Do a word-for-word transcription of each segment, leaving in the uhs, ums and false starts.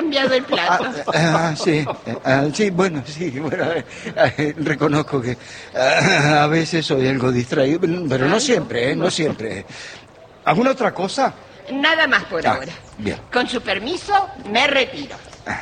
cambiado el plato. Ah, ah, sí, ah, sí, bueno, sí, bueno, eh, eh, reconozco que ah, a veces soy algo distraído, pero no siempre, eh, no siempre. ¿Alguna otra cosa? Nada más por Ah, ahora. bien. Con su permiso, me retiro.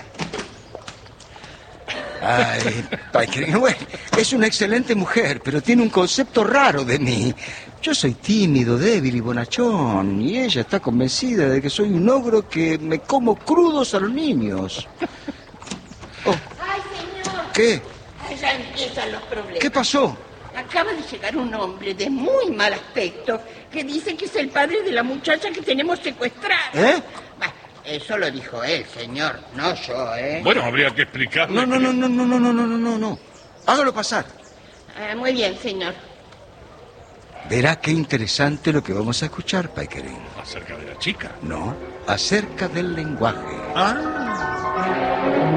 Ay, Pickering, bueno, es una excelente mujer, pero tiene un concepto raro de mí. Yo soy tímido, débil y bonachón, y ella está convencida de que soy un ogro que me como crudos a los niños. Oh, ¡Ay, señor! ¿qué? Ya empiezan los problemas. ¿Qué pasó? Acaba de llegar un hombre de muy mal aspecto que dice que es el padre de la muchacha que tenemos secuestrada. ¿Eh? Bah, eso lo dijo él, señor, no yo, ¿eh? Bueno, habría que explicarle. No, no, que- no, no, no, no, no, no, no, no. Hágalo pasar. Ah, muy bien, señor. Verá qué interesante lo que vamos a escuchar, Pickering. Acerca de la chica. No, acerca del lenguaje. Ah.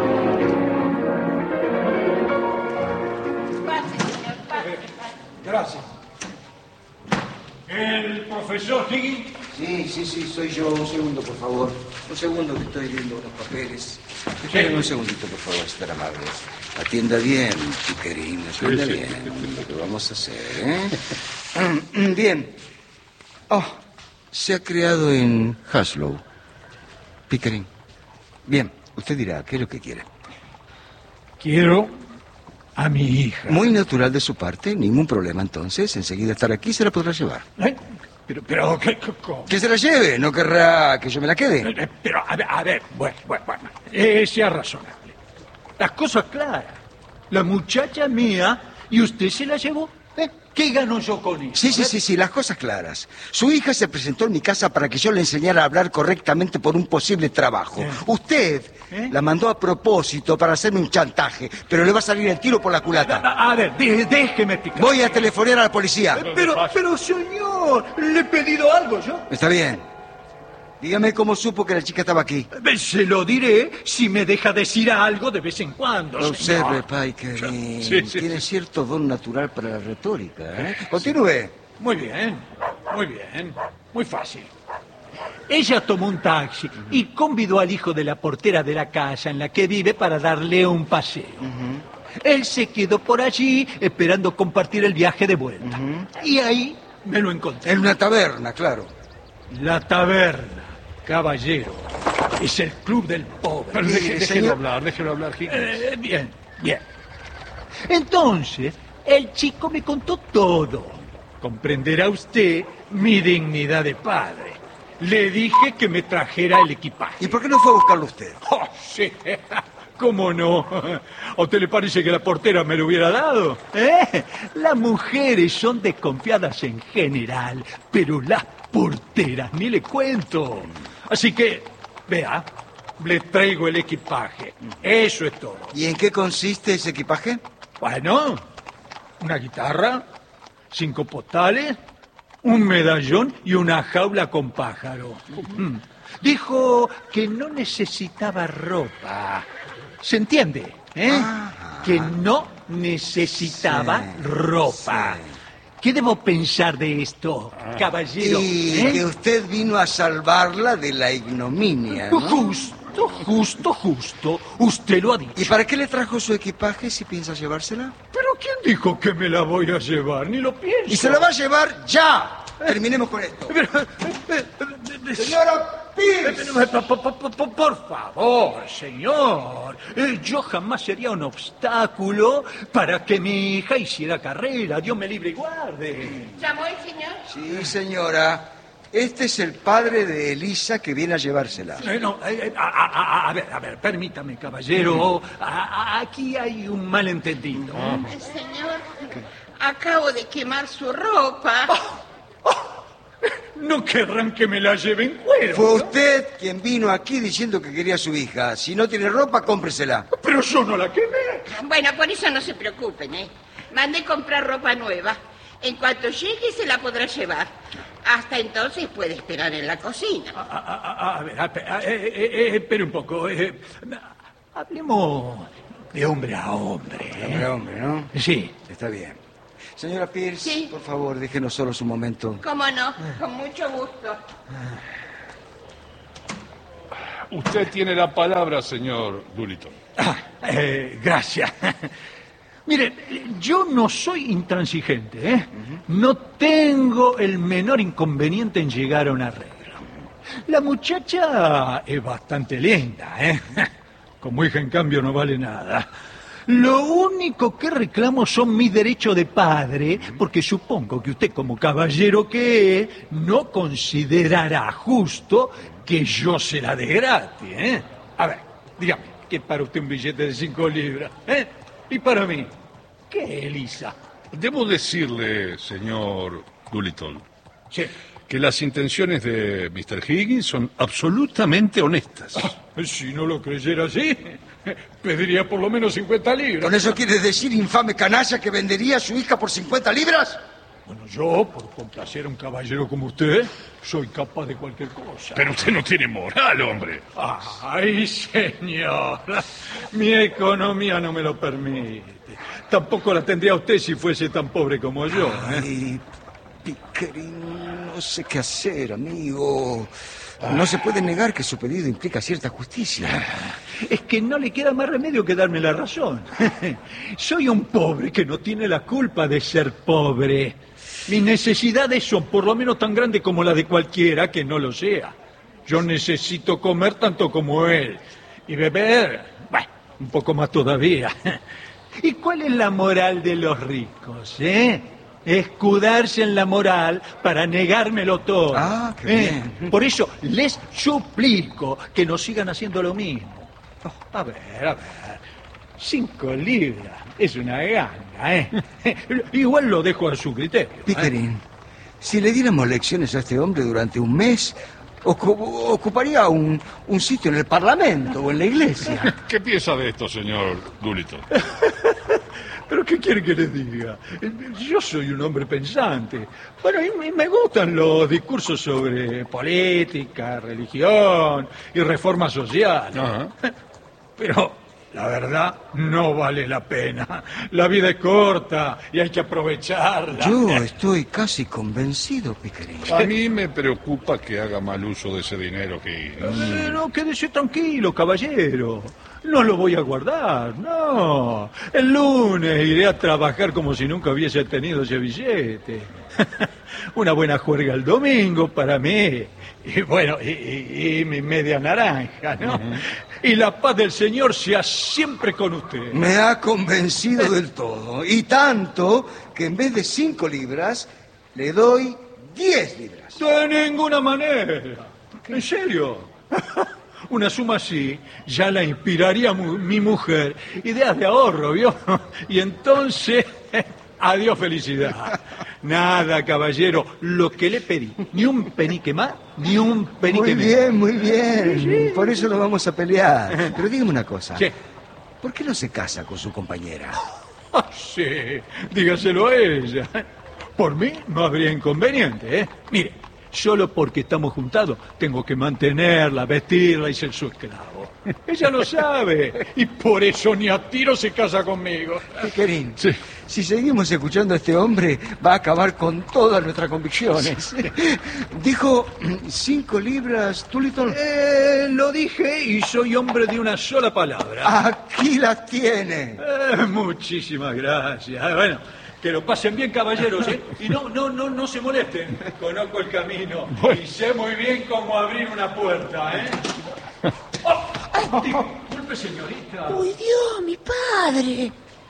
Pase, señor, pase, pase. Gracias. El profesor Higgins. Sí, sí, sí, soy yo. Un segundo, por favor. Un segundo que estoy viendo unos papeles. Esperen un segundito, por favor, si tan amable. Atienda bien, Pickering, atienda Sí, sí. bien lo que vamos a hacer, ¿eh? Bien. Oh, se ha creado en Haslow. Pickering. Bien, usted dirá, ¿qué es lo que quiere? Quiero a mi hija. Muy natural de su parte, ningún problema entonces. Enseguida estar aquí se la podrá llevar. ¿Eh? Pero, pero, ¿qué, qué- cómo? Que se la lleve, no querrá que yo me la quede. Eh, Pero, a ver, a ver, bueno, bueno, bueno. Eh, sea razonable. Las cosas claras. La muchacha mía y usted se la llevó. ¿Eh? ¿Qué gano yo con eso? Sí, sí, ¿Eh? sí, sí, las cosas claras. Su hija se presentó en mi casa para que yo le enseñara a hablar correctamente por un posible trabajo. Eh. Usted ¿Eh? la mandó a propósito para hacerme un chantaje, pero le va a salir el tiro por la culata. A, a ver, de- déjeme explicar. Voy a telefonear a la policía. Eh, Pero, pero, señor, ¿le he pedido algo yo? Está bien. Dígame cómo supo que la chica estaba aquí. Eh, Se lo diré si me deja decir algo de vez en cuando, Observe, señor. Pickering. Sí, sí, Tiene sí. cierto don natural para la retórica, ¿eh? Continúe. Muy bien, muy bien, muy fácil. Ella tomó un taxi y convidó al hijo de la portera de la casa en la que vive para darle un paseo. Él se quedó por allí esperando compartir el viaje de vuelta. Y ahí me lo encontré. En una taberna, claro. La taberna, caballero, es el club del pobre. Pero deje- Eh, déjelo señor- hablar, déjelo hablar, Higgins. Eh, bien, bien. Entonces, el chico me contó todo. Comprenderá usted mi dignidad de padre. Le dije que me trajera el equipaje. ¿Y por qué no fue a buscarlo usted? Oh, sí, ¿cómo no? ¿A usted le parece que la portera me lo hubiera dado? ¿Eh? Las mujeres son desconfiadas en general, pero las porteras ni le cuento. Así que, vea, le traigo el equipaje. Eso es todo. ¿Y en qué consiste ese equipaje? Bueno, una guitarra, cinco postales, un medallón y una jaula con pájaro. Mm. Dijo que no necesitaba ropa. ¿Se entiende? ¿Eh? Ah. Que no necesitaba Sí, ropa. sí. ¿Qué debo pensar de esto, caballero? Y ¿Eh? que usted vino a salvarla de la ignominia, ¿no? Justo, justo, justo. Usted lo ha dicho. ¿Y para qué le trajo su equipaje si piensa llevársela? ¿Pero quién dijo que me la voy a llevar? Ni lo pienso. Y se la va a llevar ya. Terminemos con esto. Pero, eh, eh, eh, Señora Pierce. eh, po- po- po- po- Por favor, señor. Eh, Yo jamás sería un obstáculo para que mi hija hiciera carrera. Dios me libre y guarde. ¿Llamó el señor? Sí, señora. Este es el padre de Elisa que viene a llevársela. Eh, no, eh, eh, a, a- a- a ver, a ver, permítame, caballero. A- a- aquí hay un malentendido. Eh, Señor, acabo de quemar su ropa. No querrán que me la lleven cuero. Fue ¿no? usted quien vino aquí diciendo que quería a su hija. Si no tiene ropa, cómpresela. Pero yo no la quemé. Bueno, por eso no se preocupen, ¿eh? Mandé comprar ropa nueva. En cuanto llegue, se la podrá llevar. Hasta entonces puede esperar en la cocina. A, a- a- a ver, a- a- eh, eh, eh, espere un poco. eh, hablemos de hombre a hombre. ¿eh? Hombre, hombre, ¿no? Sí. Está bien. Señora Pierce, Sí. por favor, déjenos solos un momento. ¿Cómo no? Con mucho gusto. Usted tiene la palabra, señor Doolittle. Ah, eh, gracias. Mire, yo no soy intransigente, ¿eh? No tengo el menor inconveniente en llegar a un arreglo. La muchacha es bastante linda, ¿eh? Como hija, en cambio, no vale nada. Lo único que reclamo son mis derechos de padre, porque supongo que usted, como caballero que es, no considerará justo que yo se la dé gratis, ¿eh? A ver, dígame, ¿qué para usted un billete de cinco libras? ¿Eh? ¿Y para mí? ¿Qué, Elisa? Debo decirle, señor Doolittle, Sí. que las intenciones de mister Higgins son absolutamente honestas. Ah, si no lo creyera así, pediría por lo menos cincuenta libras. ¿Con eso quiere decir, infame canalla, que vendería a su hija por cincuenta libras? Bueno, yo, por complacer a un caballero como usted, soy capaz de cualquier cosa. Pero usted no tiene moral, hombre. Ay, señor, mi economía no me lo permite. Tampoco la tendría usted si fuese tan pobre como yo, ¿eh? Ay, Pickering, no sé qué hacer, amigo. No se puede negar que su pedido implica cierta justicia. Es que no le queda más remedio que darme la razón. Soy un pobre que no tiene la culpa de ser pobre. Mis necesidades son por lo menos tan grandes como la de cualquiera que no lo sea. Yo necesito comer tanto como él. Y beber, bueno, un poco más todavía. ¿Y cuál es la moral de los ricos, eh? Escudarse en la moral para negármelo todo. Ah, qué ¿eh? bien. Por eso les suplico que no sigan haciendo lo mismo. Oh, a ver, a ver. Cinco libras es una ganga, ¿eh? Igual lo dejo a su criterio. ¿eh? Pickering, si le diéramos lecciones a este hombre durante un mes, ocu- ocuparía un, un sitio en el Parlamento o en la iglesia. ¿Qué piensa de esto, señor Doolittle? ¿Pero qué quiere que les diga? Yo soy un hombre pensante. Bueno, y me gustan los discursos sobre política, religión y reforma social. Ajá. Pero la verdad no vale la pena. La vida es corta y hay que aprovecharla. Yo estoy casi convencido, Pickering. A mí me preocupa que haga mal uso de ese dinero que... Pero quédese tranquilo, caballero. No lo voy a guardar, no. El lunes iré a trabajar como si nunca hubiese tenido ese billete. Una buena juerga el domingo para mí. Y bueno, y, y- y mi media naranja, ¿no? Y la paz del Señor sea siempre con usted. Me ha convencido del todo. Y tanto que en vez de cinco libras, le doy diez libras. De ninguna manera. ¿En serio? Una suma así ya la inspiraría mu- mi mujer. Ideas de ahorro, ¿vio? Y entonces, adiós felicidad. Nada, caballero, lo que le pedí. Ni un penique más, ni un penique Muy menos. bien, muy bien. Por eso no vamos a pelear. Pero dígame una cosa. Sí. ¿Por qué no se casa con su compañera? Ah, sí, dígaselo a ella. Por mí no habría inconveniente, ¿eh? Mire, solo porque estamos juntados tengo que mantenerla, vestirla y ser su esclavo. Ella lo sabe y por eso ni a tiro se casa conmigo. Pickering, Sí. si seguimos escuchando a este hombre, va a acabar con todas nuestras convicciones. Dijo cinco libras, Doolittle. Eh, lo dije y soy hombre de una sola palabra. Aquí las tiene. Eh, muchísimas gracias. Eh, Bueno, que lo pasen bien, caballeros, ¿eh? Y no, no, no, no se molesten. Conozco el camino y sé muy bien cómo abrir una puerta, ¿eh? Oh, oh, disculpe, señorita. ¡Uy, Dios, mi padre!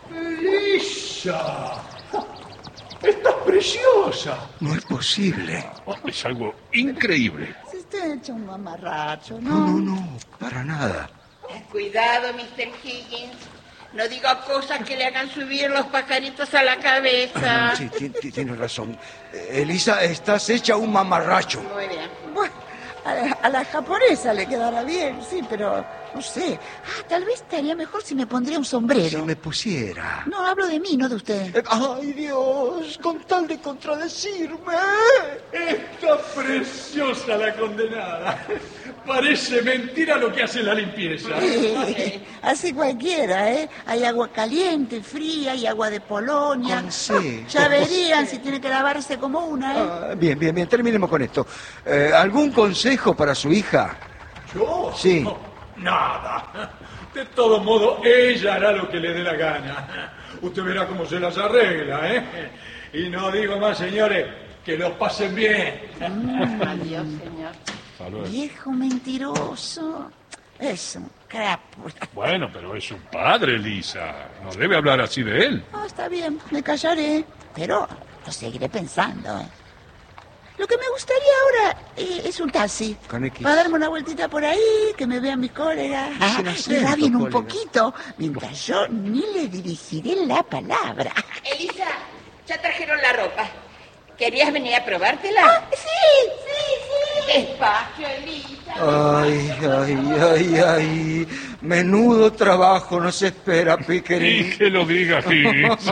Elisa, estás preciosa. No es posible. Oh, es algo increíble. Se está hecho un mamarracho, No, no, no, para nada. Cuidado, mister Higgins. No diga cosas que le hagan subir los pajaritos a la cabeza. Sí, ti- ti- tienes razón. Eh, Elisa, estás hecha un mamarracho. Muy bien. Bueno, a, a la japonesa le quedará bien, sí, pero no sé. Ah, tal vez estaría mejor si me pondría un sombrero. Si me pusiera. No, hablo de mí, no de usted. Eh, Ay, Dios, con tal de contradecirme. Está preciosa la condenada. Parece mentira lo que hace la limpieza. Eh, así cualquiera, ¿eh? Hay agua caliente, fría y agua de Polonia. Con C. Ya verían si tiene que lavarse como una, ¿eh? Ah, bien, bien, bien, terminemos con esto. Eh, ¿Algún consejo para su hija? ¿Yo? Sí. No, nada. De todo modo, ella hará lo que le dé la gana. Usted verá cómo se las arregla, ¿eh? Y no digo más, señores, que los pasen bien. Mm. Adiós, señor. Hasta luego. Viejo mentiroso. Es un crápula. Bueno, pero es su padre, Lisa. No debe hablar así de él. Ah, está bien, me callaré. Pero lo seguiré pensando, ¿eh? Lo que me gustaría ahora eh, es un taxi. Con X. Para darme una vueltita por ahí, que me vean mis colegas. Ah, Sin y acento, rabien un colega. poquito, mientras yo ni le dirigiré la palabra. Elisa, ya trajeron la ropa. ¿Querías venir a probártela? Ah, sí, sí, sí. Despacio, Elisa. Ay, ay, ay, ay. Menudo trabajo nos espera, Y Pickering. que lo diga Higgins.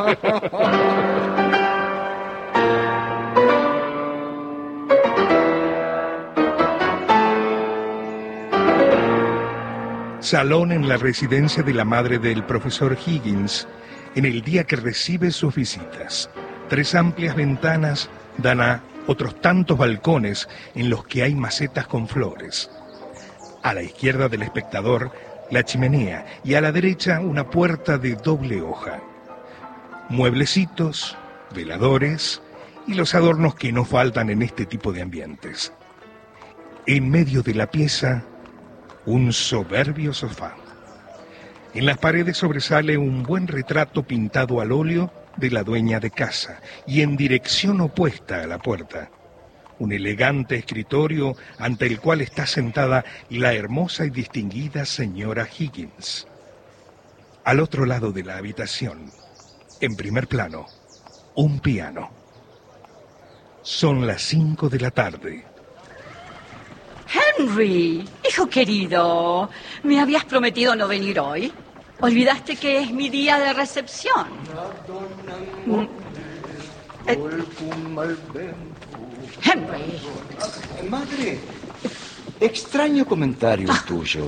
Salón en la residencia de la madre del profesor Higgins, en el día que recibe sus visitas. Tres amplias ventanas dan a otros tantos balcones en los que hay macetas con flores. A la izquierda del espectador, la chimenea, y a la derecha una puerta de doble hoja. Mueblecitos, veladores y los adornos que no faltan en este tipo de ambientes. En medio de la pieza, un soberbio sofá. En las paredes sobresale un buen retrato pintado al óleo de la dueña de casa y en dirección opuesta a la puerta. Un elegante escritorio ante el cual está sentada la hermosa y distinguida señora Higgins. Al otro lado de la habitación, en primer plano, un piano. Son las cinco de la tarde. Henry, hijo querido, ¿me habías prometido no venir hoy? ¿Olvidaste que es mi día de recepción? Eh, Henry, Madre, extraño comentario el tuyo.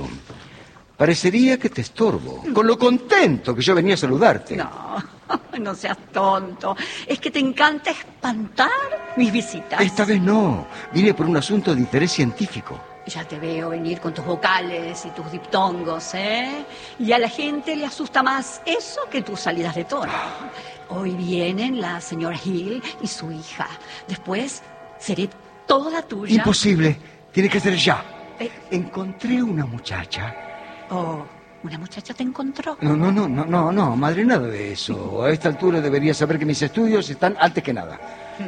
Parecería que te estorbo, con lo contento que yo venía a saludarte. no, no seas tonto. Es que te encanta espantar mis visitas. Esta vez no, vine por un asunto de interés científico. Ya te veo venir con tus vocales y tus diptongos, ¿eh? Y a la gente le asusta más eso que tus salidas de tono. Hoy vienen la señora Hill y su hija. Después seré toda tuya. Imposible, tiene que ser ya. Eh. Encontré una muchacha. Oh, ¿una muchacha te encontró? No, no, no, no, no, no, madre, nada de eso. A esta altura debería saber que mis estudios están antes que nada.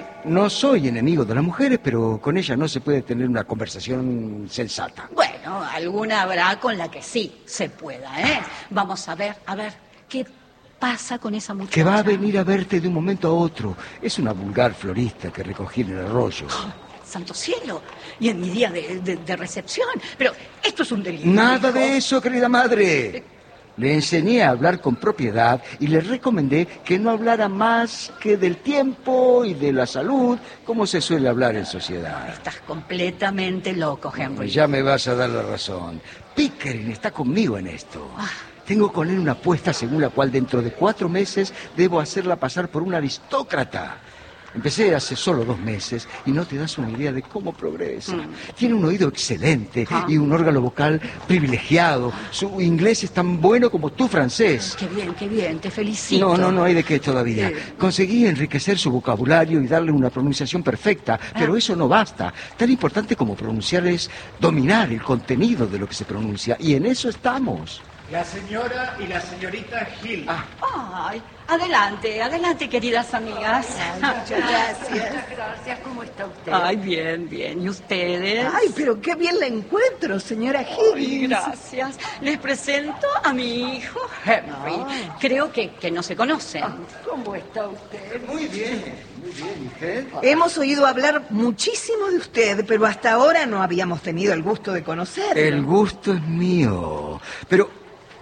No soy enemigo de las mujeres, pero con ellas no se puede tener una conversación sensata. Bueno, alguna habrá con la que sí se pueda, ¿eh? Vamos a ver, a ver, ¿qué pasa con esa muchacha? Que va a venir a verte de un momento a otro. Es una vulgar florista que recogí en el arroyo. Santo cielo, y en mi día de, de- de recepción. Pero esto es un delirio. Nada hijo. de eso, querida madre. Le enseñé a hablar con propiedad y le recomendé que no hablara más que del tiempo y de la salud, como se suele hablar en sociedad. Estás completamente loco, Henry. Ya me vas a dar la razón. Pickering está conmigo en esto. Ah. Tengo con él una apuesta según la cual dentro de cuatro meses debo hacerla pasar por una aristócrata. Empecé hace solo dos meses y no te das una idea de cómo progresa. Tiene un oído excelente Ah. y un órgano vocal privilegiado. Su inglés es tan bueno como tu francés. Qué bien, qué bien, te felicito. No, no, no hay de qué todavía. Eh. Conseguí enriquecer su vocabulario y darle una pronunciación perfecta, pero Ah. eso no basta. Tan importante como pronunciar es dominar el contenido de lo que se pronuncia, y en eso estamos. La señora y la señorita Hill. Ay, adelante, adelante, queridas amigas. Muchas gracias. Gracias, ¿cómo está usted? Ay, bien, bien. ¿Y ustedes? Ay, pero qué bien la encuentro, señora Ay, Higgins. gracias. Les presento a mi hijo Henry. Creo que, que no se conocen. ¿Cómo está usted? Muy bien, muy bien. ¿Y usted? Hemos oído hablar muchísimo de usted, pero hasta ahora no habíamos tenido el gusto de conocerlo. El gusto es mío, pero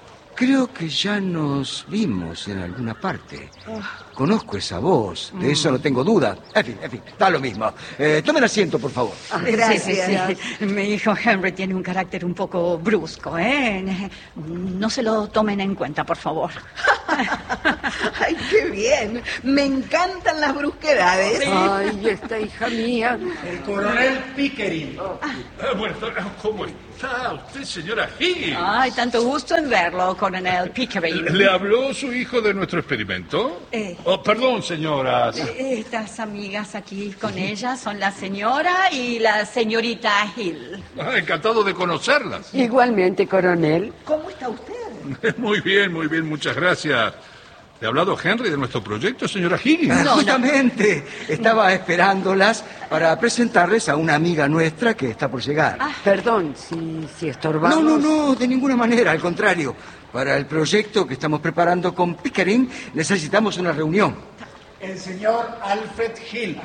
creo que ya nos vimos en alguna parte. Conozco esa voz, de eso no tengo duda. En fin, en fin, da lo mismo. Eh, tomen asiento, por favor. Gracias. Sí, sí, sí. Mi hijo Henry tiene un carácter un poco brusco, ¿eh? No se lo tomen en cuenta, por favor. ¡Ay, qué bien! Me encantan las brusquedades. Ay, esta hija mía. El coronel Pickering. Ah, bueno, ¿cómo está usted, señora Higgins? Ay, tanto gusto en verlo, coronel Pickering. ¿Le habló su hijo de nuestro experimento? Eh. Oh, perdón, señoras. Estas amigas aquí con ella son la señora y la señorita Hill. Ah, encantado de conocerlas. Igualmente, coronel. ¿Cómo está usted? Muy bien, muy bien, muchas gracias. ¿Le ha hablado Henry de nuestro proyecto, señora Higgins? Ah, justamente, estaba esperándolas para presentarles a una amiga nuestra que está por llegar. Ah, perdón, si, si estorbamos. No, no, no, de ninguna manera, al contrario. Para el proyecto que estamos preparando con Pickering necesitamos una reunión. El señor Alfred Hill.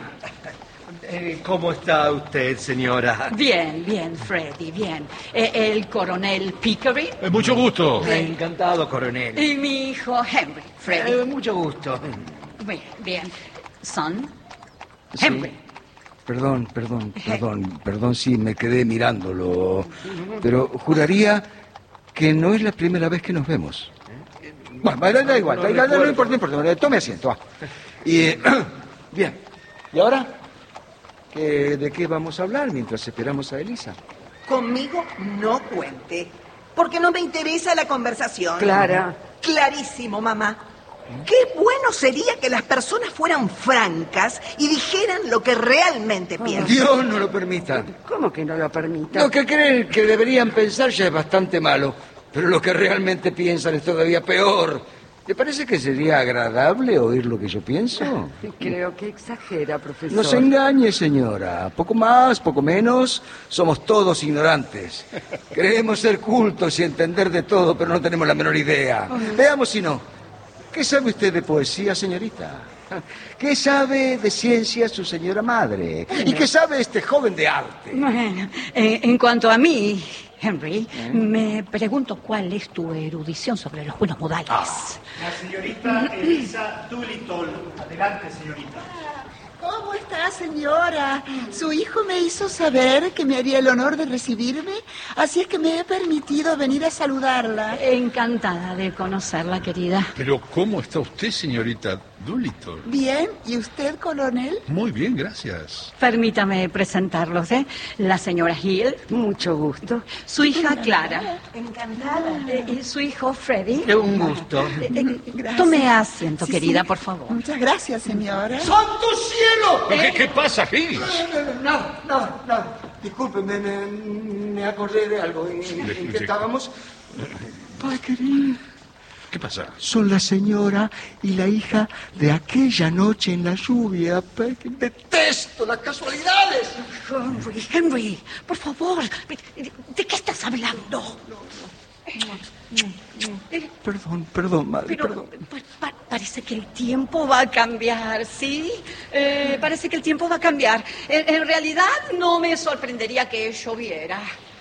Eh, ¿Cómo está usted, señora? Bien, bien, Freddy, bien. Eh, el coronel Pickering. Eh, mucho gusto. Eh, encantado, coronel. Y mi hijo Henry, Freddy. Eh, mucho gusto. Bien, bien. Son Sí. Henry. Perdón, perdón, perdón, perdón si me quedé mirándolo, pero juraría que no es la primera vez que nos vemos. Bueno, da, da igual, da, da, da, no importa, no importa, tome asiento, va. Y, eh, bien, ¿y ahora? ¿Qué, ¿De qué vamos a hablar mientras esperamos a Elisa? Conmigo no cuente, porque no me interesa la conversación. Clara. Clarísimo, mamá. Qué bueno sería que las personas fueran francas y dijeran lo que realmente piensan. Dios no lo permita. ¿Cómo que no lo permita? Lo que creen que deberían pensar ya es bastante malo, pero lo que realmente piensan es todavía peor. ¿Le parece que sería agradable oír lo que yo pienso? Creo que exagera, profesor. No se engañe, señora. Poco más, poco menos, somos todos ignorantes. Creemos ser cultos y entender de todo, pero no tenemos la menor idea. Veamos si no. ¿Qué sabe usted de poesía, señorita? ¿Qué sabe de ciencia su señora madre? ¿Y qué sabe este joven de arte? Bueno, eh, en cuanto a mí, Henry, me pregunto cuál es tu erudición sobre los buenos modales. La señorita Elisa Doolittle. Adelante, señorita. ¿Cómo está, señora? Su hijo me hizo saber que me haría el honor de recibirme, así es que me he permitido venir a saludarla. Encantada de conocerla, querida. Pero ¿cómo está usted, señorita Doolittle? Bien, ¿y usted, coronel? Muy bien, gracias. Permítame presentarlos, ¿eh? La señora Hill. Mucho gusto. Su hija Clara. Encantada. Eh, y su hijo Freddy. Un gusto. Eh, eh, Gracias. Tome asiento, Sí, querida, sí. por favor. Muchas gracias, señora. ¡Santo cielo! ¿Qué, qué pasa, Higgins? No, no, no. Discúlpeme, me, me acordé de algo. ¿En, en qué estábamos? Ay, querido. ¿Qué pasa? Son la señora y la hija de aquella noche en la lluvia. Detesto las casualidades. Henry, Henry, por favor, ¿de qué estás hablando? Perdón, perdón, madre, Pero perdón. pues, pa- parece que el tiempo va a cambiar, ¿sí? Eh, parece que el tiempo va a cambiar. En, en realidad no me sorprendería que lloviera.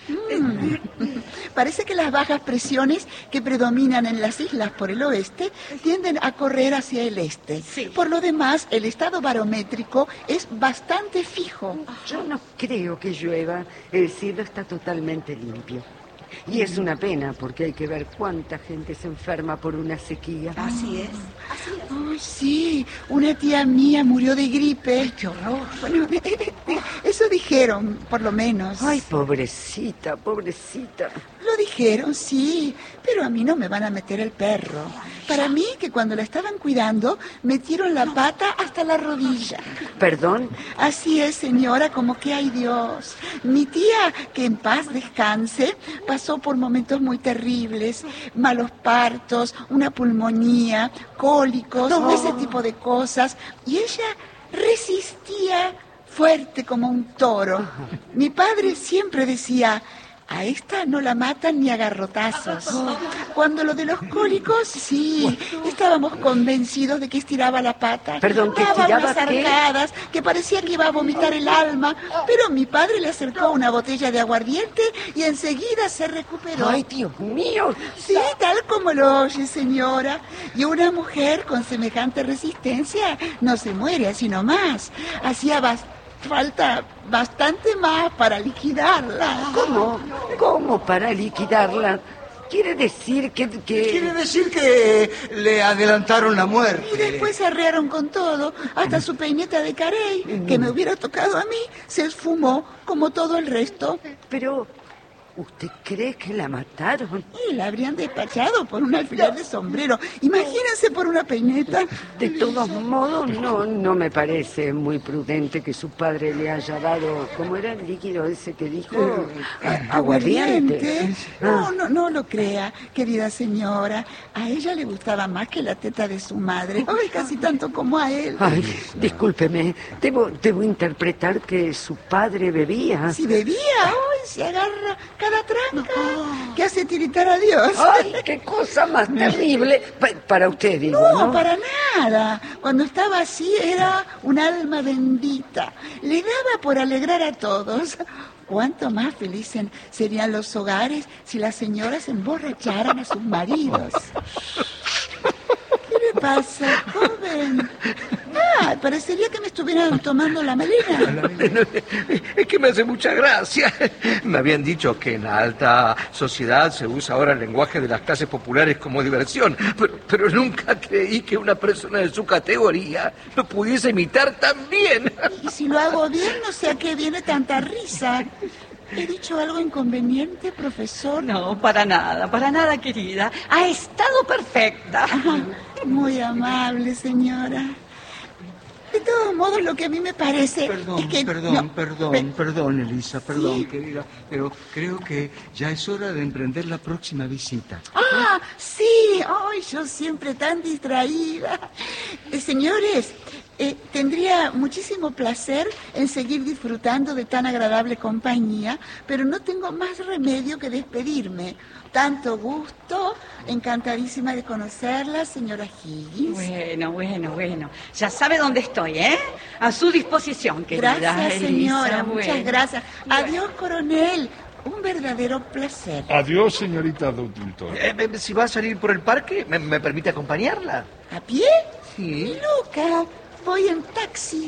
Parece que las bajas presiones que predominan en las islas por el oeste tienden a correr hacia el este. Sí. Por lo demás, el estado barométrico es bastante fijo. Yo no creo que llueva. El cielo está totalmente limpio. Y es una pena porque hay que ver cuánta gente se enferma por una sequía. Así es. Ay, sí, una tía mía murió de gripe. ¡Qué horror! Bueno, eso dijeron, por lo menos. Ay, pobrecita, pobrecita. Lo dijeron, sí, pero a mí no me van a meter el perro. Para mí, que cuando la estaban cuidando, metieron la pata hasta la rodilla. ¿Perdón? Así es, señora, como que hay Dios. Mi tía, que en paz descanse, pasó por momentos muy terribles, malos partos, una pulmonía, cólicos, ese tipo de cosas. Y ella resistía fuerte como un toro. Mi padre siempre decía: a esta no la matan ni a garrotazos. Cuando lo de los cólicos, sí, estábamos convencidos de que estiraba la pata. Perdón, ¿que Daba estiraba unas qué? arcadas que parecía que iba a vomitar el alma, pero mi padre le acercó una botella de aguardiente y enseguida se recuperó. Ay, Dios mío. Sí, tal como lo oye, señora. Y una mujer con semejante resistencia no se muere así nomás. Hacía bastante. Falta bastante más para liquidarla. ¿Cómo? ¿Cómo para liquidarla? quiere decir que, que... Quiere decir que le adelantaron la Y muerte. después se arrearon con todo. Hasta su peineta de carey, que me hubiera tocado a mí, se esfumó como todo el resto. Pero, ¿usted cree que la mataron? Y la habrían despachado por un alfiler de sombrero. Imagínense por una peineta. De todos modos, no, no me parece muy prudente que su padre le haya dado, ¿cómo era el líquido ese que dijo? A- Aguardiente. No, no, no lo crea, querida señora. A ella le gustaba más que la teta de su madre. Ay, casi tanto como a él. Ay, discúlpeme, debo, debo interpretar que su padre bebía. Si bebía, hoy se agarra cada tranca que hace tiritar a Dios. ¡Ay, qué cosa más terrible! Pa- para usted, digo, ¿no? No, para nada. Cuando estaba así era un alma bendita. Le daba por alegrar a todos. Cuánto más felices serían los hogares si las señoras emborracharan a sus maridos. ¿Qué le pasa, joven? Ah, parecería que me estuvieran tomando la melena. Es que me hace mucha gracia. Me habían dicho que en la alta sociedad se usa ahora el lenguaje de las clases populares como diversión, pero, pero nunca creí que una persona de su categoría lo pudiese imitar tan bien. Y si lo hago bien, no sé a qué viene tanta risa. ¿He dicho algo inconveniente, profesor? No, para nada, para nada, querida. Ha estado perfecta. Muy amable, señora. De todos modos, lo que a mí me parece Perdón, es que... perdón, no, perdón, pe- perdón, Elisa, perdón, Sí. querida, pero creo que ya es hora de emprender la próxima visita. Ah, sí, ay, yo siempre tan distraída. Eh, señores, eh, tendría muchísimo placer en seguir disfrutando de tan agradable compañía, pero no tengo más remedio que despedirme. Tanto gusto, encantadísima de conocerla, señora Higgins. Bueno, bueno, bueno. Ya sabe dónde estoy, ¿eh? A su disposición, querida. Gracias, Elisa. señora, Bueno. muchas gracias. Adiós, coronel. Un verdadero placer. Adiós, señorita Doodleton. Eh, eh, si va a salir por el parque, ¿me, me permite acompañarla? ¿A pie? Sí. Loca, voy en taxi.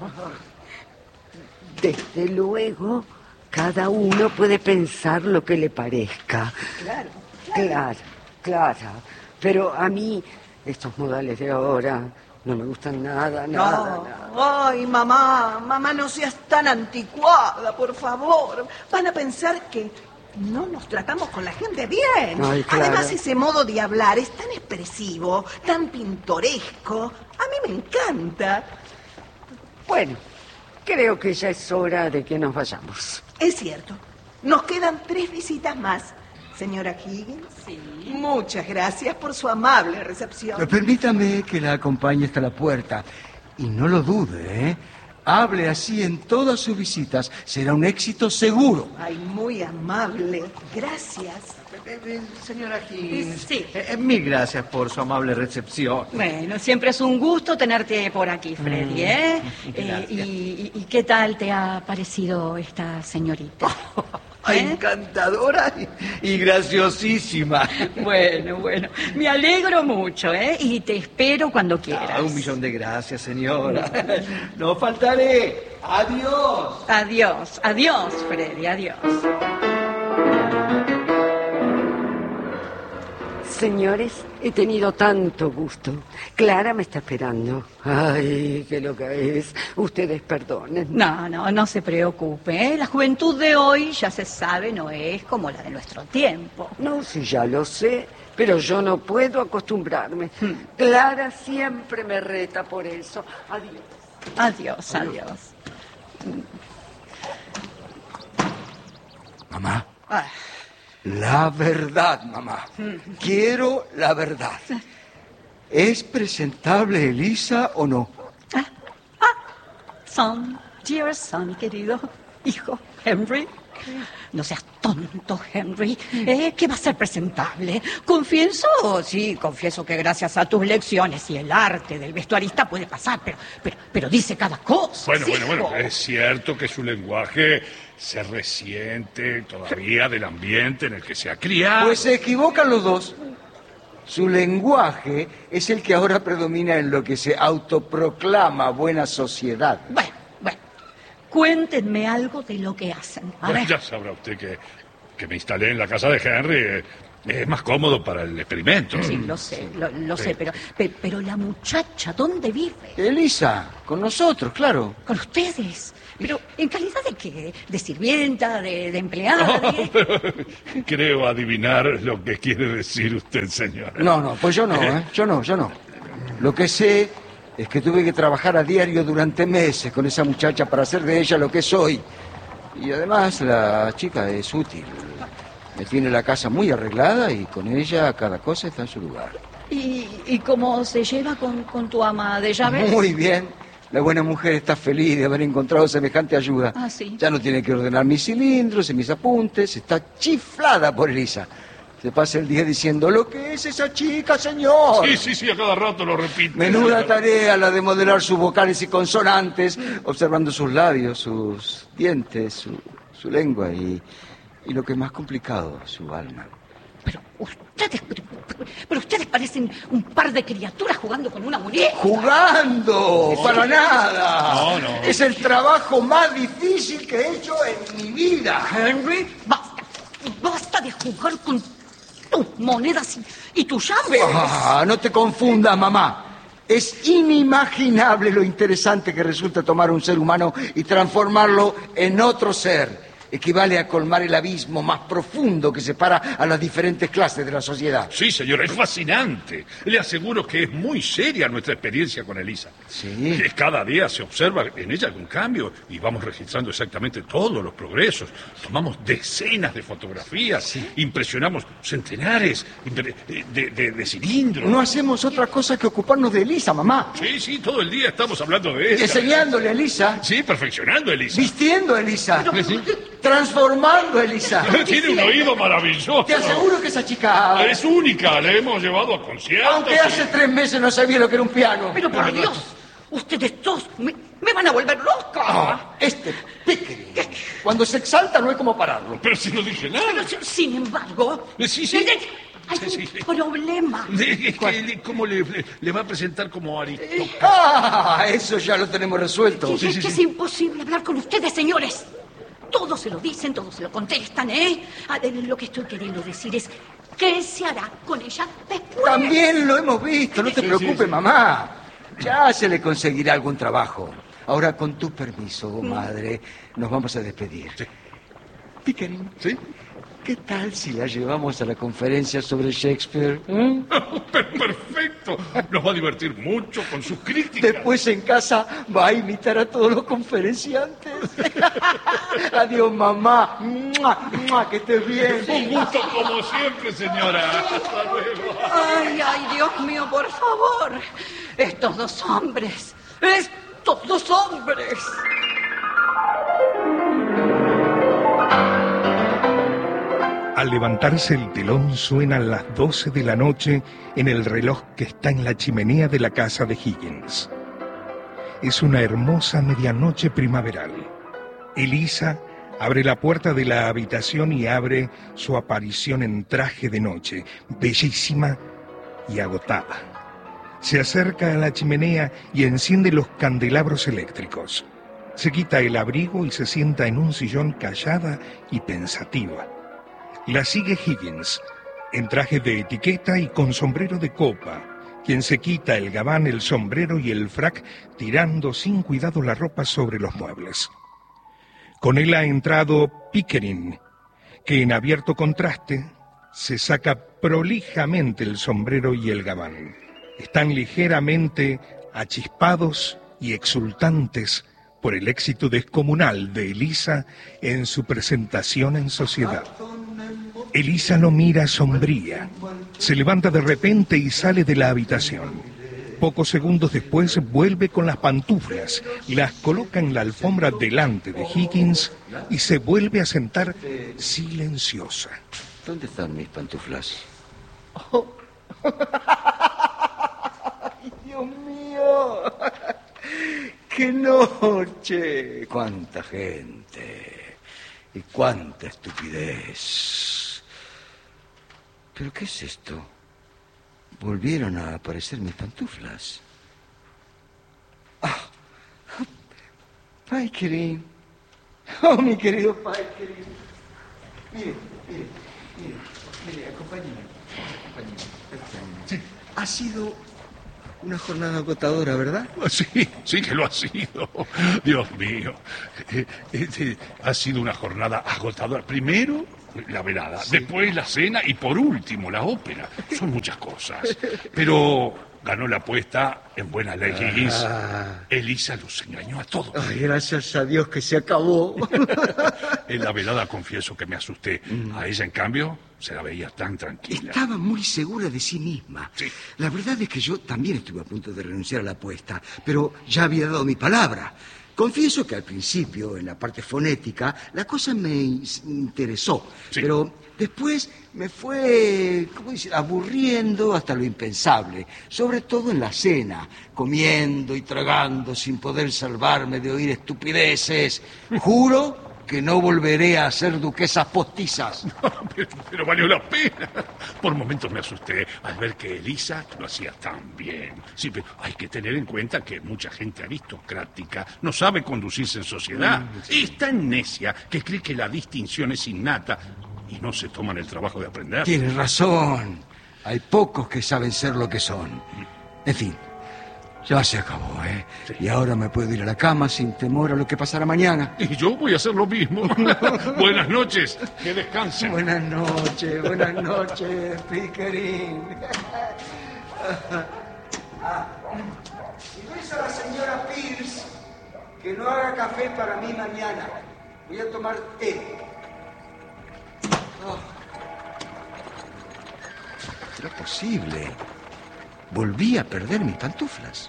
Desde luego, cada uno puede pensar lo que le parezca. Claro. Claro, claro. Pero a mí, estos modales de ahora no me gustan nada, nada, nada. No, ay, mamá, mamá, no seas tan anticuada, por favor. Van a pensar que no nos tratamos con la gente bien. Ay, claro. Además, ese modo de hablar es tan expresivo, tan pintoresco. A mí me encanta. Bueno, creo que ya es hora de que nos vayamos. Es cierto. Nos quedan tres visitas más. Señora Higgins, Sí. muchas gracias por su amable recepción. Permítame que la acompañe hasta la puerta. Y no lo dude, ¿eh? Hable así en todas sus visitas. Será un éxito seguro. Ay, muy amable. Gracias. Eh, eh, señora Higgins, Sí. eh, eh, mil gracias por su amable recepción. Bueno, siempre es un gusto tenerte por aquí, Freddy, ¿eh? Eh, gracias. y, y- y qué tal te ha parecido esta señorita? Ay, ¿Eh? encantadora y, y graciosísima. Bueno, bueno, me alegro mucho, ¿eh? Y te espero cuando quieras. Ah, un millón de gracias, señora. No faltaré. Adiós. Adiós, adiós, Freddy, adiós. Señores, he tenido tanto gusto. Clara me está esperando. Ay, qué loca es. Ustedes perdonen. No, no, no se preocupe, ¿eh? La juventud de hoy, ya se sabe, no es como la de nuestro tiempo. No, sí, ya lo sé, pero yo no puedo acostumbrarme. Clara siempre me reta por eso. Adiós. Adiós, adiós. Mamá, Ah, la verdad, mamá. Quiero la verdad. ¿Es presentable Elisa o no? son, dear son, querido hijo Henry. No seas tonto, Henry. ¿Eh? ¿Qué va a ser presentable? Confieso, sí, confieso que gracias a tus lecciones y el arte del vestuarista puede pasar, pero, pero, pero dice cada cosa. Bueno, sí, bueno, bueno, hijo. es cierto que su lenguaje se resiente todavía del ambiente en el que se ha criado. Pues se equivocan los dos. Su lenguaje es el que ahora predomina en lo que se autoproclama buena sociedad. Bueno, bueno. Cuéntenme algo de lo que hacen. A Bueno, ver. ya sabrá usted que, que me instalé en la casa de Henry. eh, Es más cómodo para el experimento. Sí, lo sé, lo, lo Sí. sé, pero, pe- pero la muchacha, ¿dónde vive? Elisa, con nosotros, claro. ¿Con ustedes? ¿Pero en calidad de qué? ¿De sirvienta? ¿De, de empleada? Oh, de- pero creo adivinar lo que quiere decir usted, señora. No, no, pues yo no, ¿eh? Yo no, yo no. Lo que sé es que tuve que trabajar a diario durante meses con esa muchacha para hacer de ella lo que soy. Y además la chica es útil. Me tiene la casa muy arreglada y con ella cada cosa está en su lugar. ¿Y, y cómo se lleva con, con tu ama de llaves? Muy bien. La buena mujer está feliz de haber encontrado semejante ayuda. Ah, sí. Ya no tiene que ordenar mis cilindros y mis apuntes. Está chiflada por Elisa. Se pasa el día diciendo, lo que es esa chica, señor. Sí, sí, sí, a cada rato lo repite. Menuda tarea la de modelar sus vocales y consonantes, observando sus labios, sus dientes, su, su lengua y, y lo que es más complicado, su alma. Ustedes, pero, pero ustedes parecen un par de criaturas jugando con una muñeca. ¡Jugando! ¡Para nada! No, no. Es el trabajo más difícil que he hecho en mi vida. Henry, basta. Basta de jugar con tus monedas y, y tus llaves. Ah, no te confundas, mamá. Es inimaginable lo interesante que resulta tomar un ser humano y transformarlo en otro ser. Equivale a colmar el abismo más profundo que separa a las diferentes clases de la sociedad. Sí, señora, es fascinante. Le aseguro que es muy seria nuestra experiencia con Elisa. Sí. Que cada día se observa en ella algún cambio y vamos registrando exactamente todos los progresos. Tomamos decenas de fotografías, impresionamos centenares de, de- de- de cilindros. No hacemos otra cosa que ocuparnos de Elisa, mamá. Sí, sí, todo el día estamos hablando de ella. Enseñándole a Elisa. Sí, perfeccionando a Elisa. Vistiendo a Elisa. Sí. Transformando a Elisa. Tiene un oído maravilloso. Te aseguro que esa chica... Es única, la hemos llevado a conciertos. Aunque hace tres meses no sabía lo que era un piano. Pero por Dios, ustedes dos me, me van a volver loca. Ah, este Pickering. Cuando se exalta no hay como pararlo. Pero si no dije nada. Pero, sin- sin embargo, Sí, sí. hay Sí, sí, sí. un problema. Es que le- ¿Cómo le, le- le va a presentar como aristócrata? Ah, eso ya lo tenemos resuelto. Y es que es imposible hablar con ustedes, señores. Todos se lo dicen, todos se lo contestan, ¿eh? Ah, eh, Lo que estoy queriendo decir es, ¿qué se hará con ella después? También lo hemos visto, no te Sí, preocupes, sí, sí. mamá. Ya se le conseguirá algún trabajo. Ahora, con tu permiso, madre, nos vamos a despedir. Sí. Pickering, ¿Sí? ¿qué tal si la llevamos a la conferencia sobre Shakespeare? ¿Eh? Per- Perfecto. Nos va a divertir mucho con sus críticas. Después en casa va a imitar a todos los conferenciantes. Adiós, mamá. ¡Mua! ¡Mua! Que estés bien. Un gusto como siempre, señora. Hasta luego. Ay, ay, Dios mío, por favor. Estos dos hombres, estos dos hombres. Al levantarse el telón suenan las doce de la noche en el reloj que está en la chimenea de la casa de Higgins. Es una hermosa medianoche primaveral. Elisa abre la puerta de la habitación y abre su aparición en traje de noche, bellísima y agotada. Se acerca a la chimenea y enciende los candelabros eléctricos. Se quita el abrigo y se sienta en un sillón callada y pensativa. La sigue Higgins, en traje de etiqueta y con sombrero de copa, quien se quita el gabán, el sombrero y el frac, tirando sin cuidado la ropa sobre los muebles. Con él ha entrado Pickering, que en abierto contraste se saca prolijamente el sombrero y el gabán. Están ligeramente achispados y exultantes por el éxito descomunal de Elisa en su presentación en sociedad. Elisa lo mira sombría, se levanta de repente y sale de la habitación. Pocos segundos después vuelve con las pantuflas, las coloca en la alfombra delante de Higgins y se vuelve a sentar silenciosa. ¿Dónde están mis pantuflas? ¡Ay, Dios mío! ¡Qué noche! ¡Cuánta gente! ¡Y cuánta estupidez! ¿Pero qué es esto? Volvieron a aparecer mis pantuflas. ¡Ah! Pickering. ¡Oh, mi querido Pickering! Mire, mire. Mire, mire, acompáñeme. acompáñeme. Sí. Ha sido una jornada agotadora, ¿verdad? Sí, sí que lo ha sido. Dios mío. Eh, eh, ha sido una jornada agotadora. Primero, la velada, sí. Después la cena y por último la ópera. Son muchas cosas. Pero ganó la apuesta en buena ley. Ah. Elisa los engañó a todos. Ay, gracias a Dios que se acabó. En la velada confieso que me asusté. Mm. A ella, en cambio, se la veía tan tranquila. Estaba muy segura de sí misma. Sí. La verdad es que yo también estuve a punto de renunciar a la apuesta, pero ya había dado mi palabra. Confieso que al principio, en la parte fonética, la cosa me interesó, sí. Pero después me fue, ¿cómo decir?, aburriendo hasta lo impensable, sobre todo en la cena, comiendo y tragando sin poder salvarme de oír estupideces. Juro que no volveré a ser duquesas postizas. No, pero, pero valió la pena. Por momentos me asusté al ver que Elisa lo hacía tan bien. Sí, pero hay que tener en cuenta que mucha gente aristocrática no sabe conducirse en sociedad. Mm, sí. Es tan necia que cree que la distinción es innata y no se toman el trabajo de aprender. Tienes razón. Hay pocos que saben ser lo que son. En fin. Ya se acabó, ¿eh? Sí. Y ahora me puedo ir a la cama sin temor a lo que pasará mañana. Y yo voy a hacer lo mismo. Buenas noches, que descansen. Buenas noches, buenas noches, Pickering. Ah, y ves a la señora Pierce que no haga café para mí mañana. Voy a tomar té. Oh. ¿Será posible? Volví a perder mis pantuflas.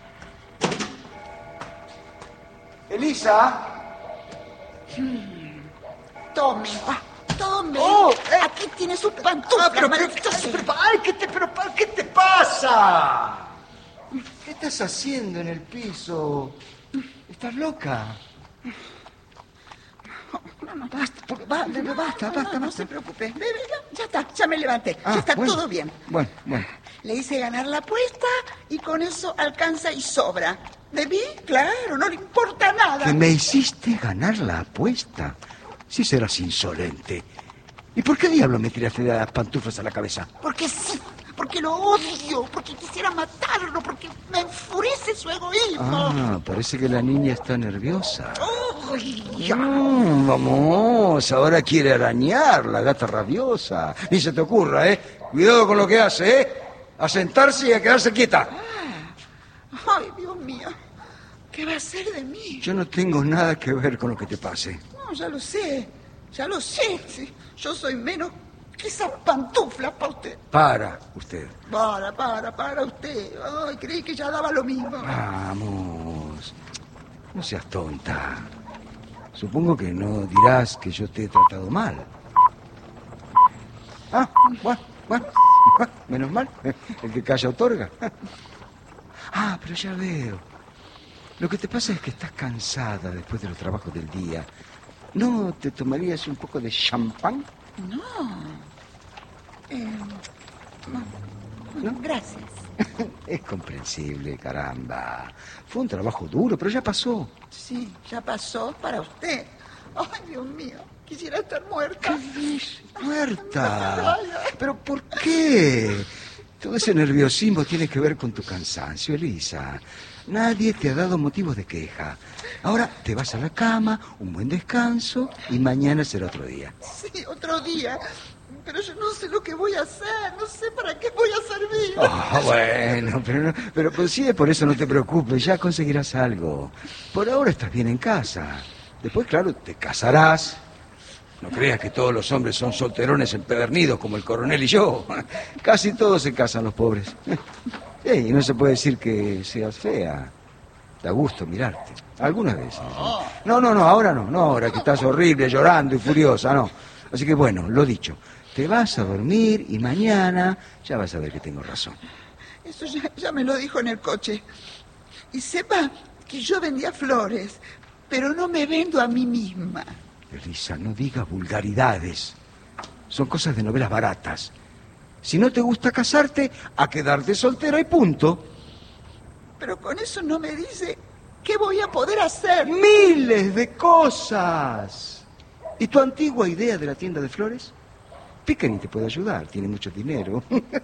Elisa. Hmm. Tome. Ah, tome. Oh, eh. Aquí tiene su pantufla. Ah, pero, pero, pero, ay, ¿qué te, pero, ¿qué te pasa? ¿Qué estás haciendo en el piso? ¿Estás loca? No, no, basta, por, basta, no, basta, no, basta, no, no se preocupe. Ya, ya está, ya me levanté, ah, ya está bueno, todo bien. Bueno, bueno. Le hice ganar la apuesta y con eso alcanza y sobra. ¿De mí? Claro, no le importa nada. ¿Que me hiciste ganar la apuesta? Si serás insolente. ¿Y por qué diablo me tiraste de las pantuflas a la cabeza? Porque sí, porque lo odio, porque quisiera matarlo, porque me enfurece su egoísmo. Ah, parece que la niña está nerviosa. Uy, ya. Mm, vamos, ahora quiere arañar, la gata rabiosa. Ni se te ocurra, ¿eh? Cuidado con lo que hace, ¿eh? A sentarse y a quedarse quieta. Ah. Ay, Dios mío, ¿qué va a hacer de mí? Yo no tengo nada que ver con lo que te pase. No, ya lo sé, ya lo sé. Sí. Yo soy menos que esas pantuflas para usted. Para, usted. Para, para, para usted. Ay, creí que ya daba lo mismo. Vamos, no seas tonta. Supongo que no dirás que yo te he tratado mal. Ah, bueno, bueno, menos mal. El que calla otorga. Ah, pero ya veo. Lo que te pasa es que estás cansada después de los trabajos del día. ¿No te tomarías un poco de champán? No. Eh, no. No, gracias. Es comprensible, caramba. Fue un trabajo duro, pero ya pasó. Sí, ya pasó para usted. Ay, Dios mío, quisiera estar muerta. ¿Qué dices? ¿Muerta? ¿Pero por qué? Todo ese nerviosismo tiene que ver con tu cansancio, Elisa. Nadie te ha dado motivos de queja. Ahora te vas a la cama, un buen descanso y mañana será otro día. Sí, otro día. Pero yo no sé lo que voy a hacer, no sé para qué voy a servir. Oh, bueno, pero, no, pero pues sí, por eso no te preocupes, ya conseguirás algo. Por ahora estás bien en casa. Después, claro, te casarás. No creas que todos los hombres son solterones empedernidos como el coronel y yo. Casi todos se casan los pobres. Sí, y no se puede decir que seas fea. Da gusto mirarte. Algunas veces. No, no, no, ahora no. No, ahora que estás horrible, llorando y furiosa, no. Así que bueno, lo dicho. Te vas a dormir y mañana ya vas a ver que tengo razón. Eso ya, ya me lo dijo en el coche. Y sepa que yo vendía flores, pero no me vendo a mí misma. Elisa, no digas vulgaridades. Son cosas de novelas baratas. Si no te gusta casarte, a quedarte soltera y punto. Pero con eso no me dice qué voy a poder hacer. Miles de cosas. ¿Y tu antigua idea de la tienda de flores? Pickering te puede ayudar, tiene mucho dinero.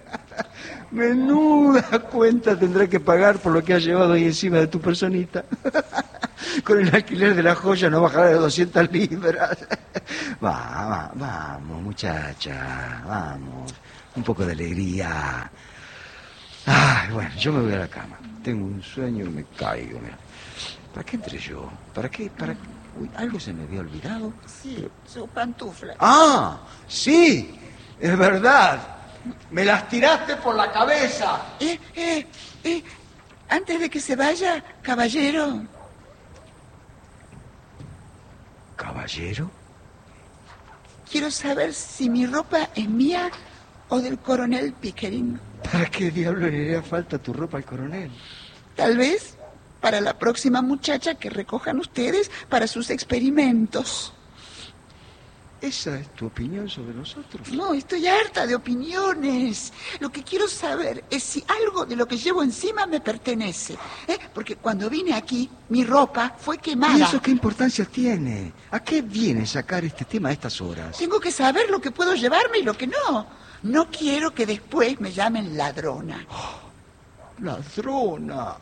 Menuda cuenta tendrá que pagar por lo que has llevado ahí encima de tu personita. Con el alquiler de la joya no bajará de doscientas libras. Va, va, vamos, muchacha, vamos. Un poco de alegría. Ay, bueno, yo me voy a la cama. Tengo un sueño y me caigo, mira. ¿Para qué entré yo? ¿Para qué? ¿Para qué? Uy, ¿algo se me había olvidado? Sí, pero... su pantufla. ¡Ah! ¡Sí! Es verdad. Me las tiraste por la cabeza. Eh, eh, eh. Antes de que se vaya, caballero. ¿Caballero? Quiero saber si mi ropa es mía o del coronel Pickering. ¿Para qué diablo le haría falta tu ropa al coronel? Tal vez para la próxima muchacha que recojan ustedes para sus experimentos. ¿Esa es tu opinión sobre nosotros? No, estoy harta de opiniones. Lo que quiero saber es si algo de lo que llevo encima me pertenece. ¿eh? Porque cuando vine aquí, mi ropa fue quemada. ¿Y eso qué importancia tiene? ¿A qué viene sacar este tema a estas horas? Tengo que saber lo que puedo llevarme y lo que no. No quiero que después me llamen ladrona. Oh, ladrona.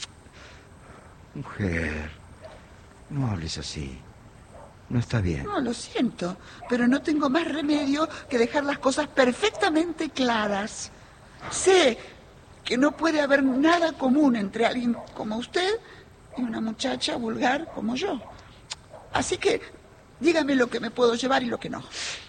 Mujer, no hables así. No está bien. No, lo siento, pero no tengo más remedio que dejar las cosas perfectamente claras. Sé que no puede haber nada común entre alguien como usted y una muchacha vulgar como yo. Así que dígame lo que me puedo llevar y lo que no.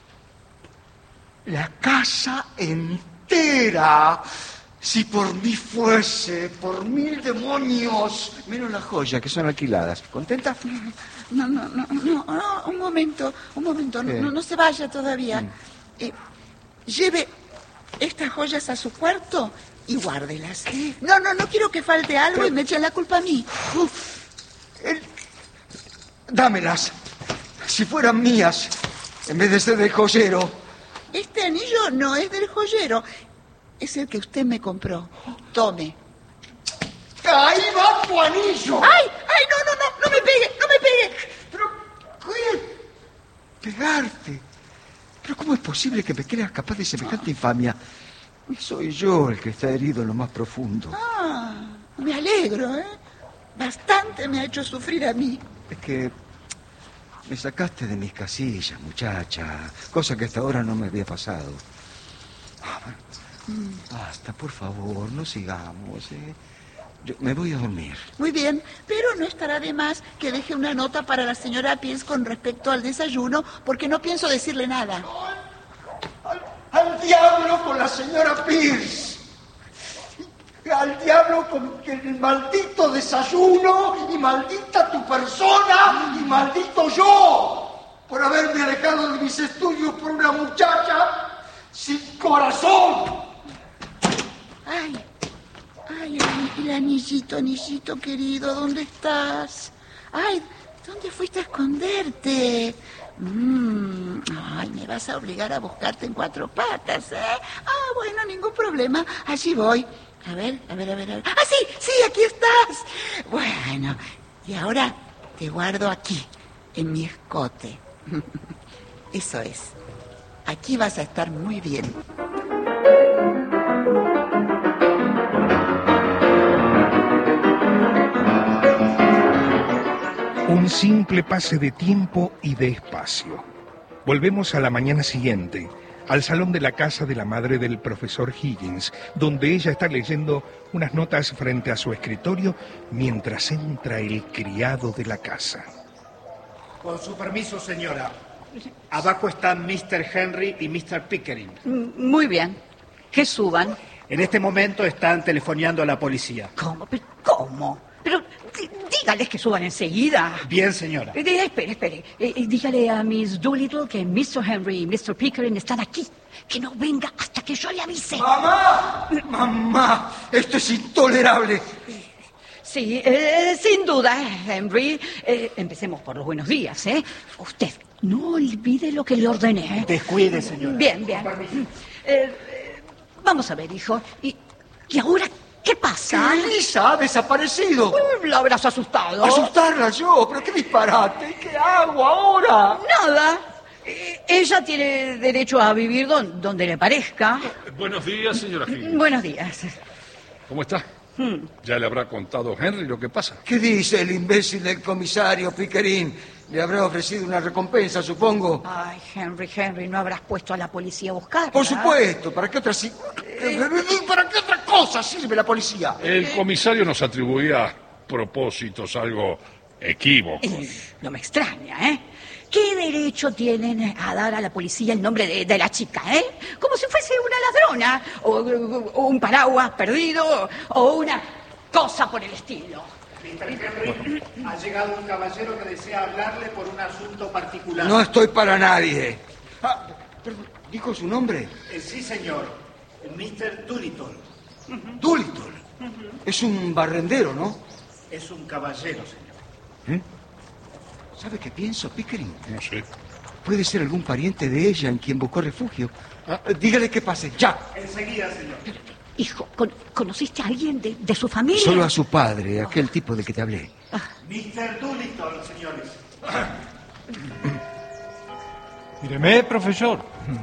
La casa entera. Si por mí fuese, por mil demonios. Menos las joyas que son alquiladas. ¿Contenta? No, no, no, no, no, un momento, un momento, no, no, no se vaya todavía. Mm. Eh, lleve estas joyas a su cuarto y guárdelas. ¿Qué? No, no, no quiero que falte algo Pero... y me echen la culpa a mí. Uf, el... Dámelas. Si fueran mías, en vez de ser del joyero. Este anillo no es del joyero. Es el que usted me compró. Tome. ¡Ahí va tu anillo! ¡Ay! ¡Ay, no, no, no! ¡No me pegue! ¡No me pegue! Pero, ¿qué? Pegarte. Pero ¿cómo es posible que me creas capaz de semejante infamia? Soy yo el que está herido en lo más profundo. Ah, me alegro, ¿eh? Bastante me ha hecho sufrir a mí. Es que me sacaste de mis casillas, muchacha. Cosa que hasta ahora no me había pasado. Ah, basta, por favor, no sigamos, ¿eh? Yo me voy a dormir. Muy bien, pero no estará de más que deje una nota para la señora Pierce con respecto al desayuno, porque no pienso decirle nada. ¡Al, al diablo con la señora Pierce! ¡Al diablo con el maldito desayuno! ¡Y maldita tu persona! ¡Y maldito yo! Por haberme alejado de mis estudios por una muchacha sin corazón. ¡Ay! ¡Ay, el, el anillito, anillito querido! ¿Dónde estás? ¡Ay! ¿Dónde fuiste a esconderte? Mm, ¡Ay! Me vas a obligar a buscarte en cuatro patas, ¿eh? Ah, bueno, ningún problema. Allí voy. A ver, a ver, a ver, a ver. ¡Ah, sí! ¡Sí, aquí estás! Bueno, y ahora te guardo aquí, en mi escote. Eso es. Aquí vas a estar muy bien. Un simple pase de tiempo y de espacio. Volvemos a la mañana siguiente, al salón de la casa de la madre del profesor Higgins, donde ella está leyendo unas notas frente a su escritorio mientras entra el criado de la casa. Con su permiso, señora. Abajo están mister Henry y mister Pickering. Muy bien. Que suban. En este momento están telefoneando a la policía. ¿Cómo? ¿Pero cómo? Pero dígales que suban enseguida. Bien, señora. Eh, espere, espere. Eh, eh, dígale a Miss Doolittle que mister Henry y mister Pickering están aquí. Que no venga hasta que yo le avise. ¡Mamá! ¡Mamá! Esto es intolerable. Sí, eh, sin duda, Henry. Eh, empecemos por los buenos días, ¿eh? Usted no olvide lo que le ordené. Descuide, señora. Bien, bien. Eh, vamos a ver, hijo. ¿Y, y ahora qué pasa? Elisa ha desaparecido. Uy, la habrás asustado. ¿Asustarla yo? ¿Pero qué disparate? ¿Qué hago ahora? Nada. Eh, ella tiene derecho a vivir don- donde le parezca. Buenos días, señora Hill. Buenos días. ¿Cómo está? ¿Ya le habrá contado Henry lo que pasa? ¿Qué dice el imbécil del comisario, Pickering? Le habrá ofrecido una recompensa, supongo. Ay, Henry, Henry, ¿no habrás puesto a la policía a buscar? Por supuesto. ¿Para qué otra si- ¿Para qué otra cosa sirve la policía? El comisario nos atribuía propósitos algo equívocos. Eh, no me extraña, ¿eh? ¿Qué derecho tienen a dar a la policía el nombre de, de la chica, eh? Como si fuese una ladrona, o, o un paraguas perdido, o una cosa por el estilo. mister Henry, ha llegado un caballero que desea hablarle por un asunto particular. No estoy para nadie. Ah, perdón, ¿dijo su nombre? Eh, sí, señor. mister Doolittle. Doolittle. Es un barrendero, ¿no? Es un caballero, señor. ¿Eh? ¿Sabe qué pienso, Pickering? No sé. Puede ser algún pariente de ella en quien buscó refugio. Ah, dígale que pase, ya. Enseguida, señor. Hijo, ¿con- ¿conociste a alguien de, de su familia? Solo a su padre, aquel tipo del que te hablé. mister Doolittle, señores. Míreme, profesor.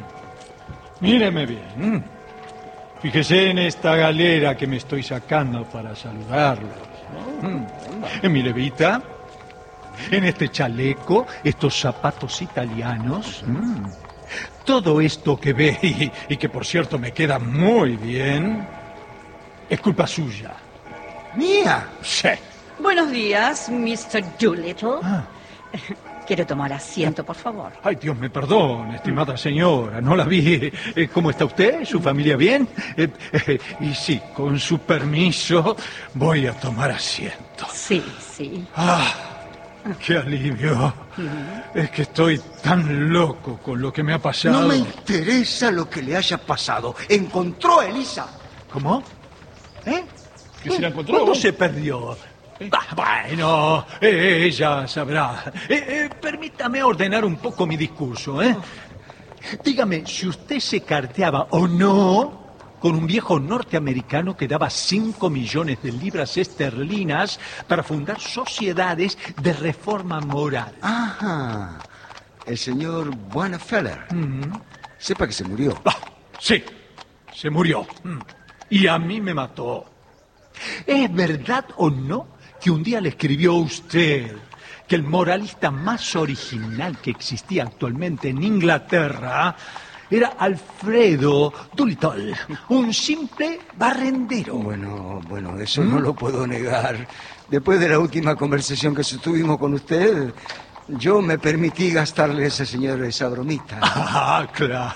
Míreme bien. Fíjese en esta galera que me estoy sacando para saludarlos, ¿no? En mi levita, en este chaleco, estos zapatos italianos. Mm. Todo esto que ve y, y que por cierto me queda muy bien, es culpa suya. ¿Mía? Sí. Buenos días, mister Doolittle. Ah. ¿Quiere tomar asiento, por favor? Ay, Dios me perdone, estimada señora, no la vi. Eh, ¿Cómo está usted? ¿Su familia bien? Eh, eh, y sí, con su permiso, voy a tomar asiento. Sí, sí. Ah, qué alivio. Es que estoy tan loco con lo que me ha pasado. No me interesa lo que le haya pasado. Encontró a Elisa. ¿Cómo? ¿Eh? ¿Que se la encontró? ¿Cuándo se perdió? Bah, bueno, eh, ella sabrá. Eh, eh, permítame ordenar un poco mi discurso, ¿eh? Dígame, si usted se carteaba o no con un viejo norteamericano que daba cinco millones de libras esterlinas para fundar sociedades de reforma moral. Ajá. El señor Buenafeller. Sepa que se murió. Ah, sí, se murió. Mm. Y a mí me mató. ¿Es verdad o no que un día le escribió a usted que el moralista más original que existía actualmente en Inglaterra era Alfredo Doolittle, un simple barrendero? Bueno, bueno, eso no lo puedo negar. Después de la última conversación que sostuvimos con usted, yo me permití gastarle a ese señor esa bromita. Ah,